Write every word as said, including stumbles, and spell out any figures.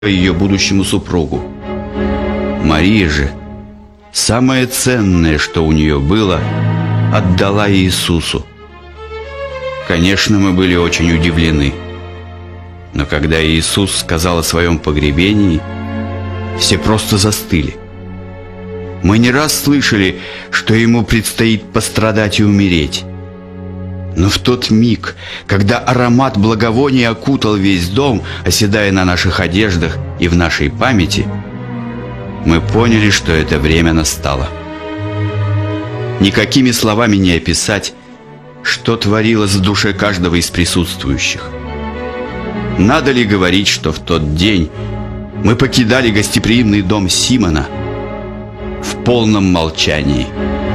ее будущему супругу. Мария же самое ценное, что у нее было, отдала Иисусу. Конечно, мы были очень удивлены. Но когда Иисус сказал о своем погребении, все просто застыли. Мы не раз слышали, что ему предстоит пострадать и умереть. Но в тот миг, когда аромат благовония окутал весь дом, оседая на наших одеждах и в нашей памяти, мы поняли, что это время настало. Никакими словами не описать, что творилось в душе каждого из присутствующих. Надо ли говорить, что в тот день мы покидали гостеприимный дом Симона в полном молчании?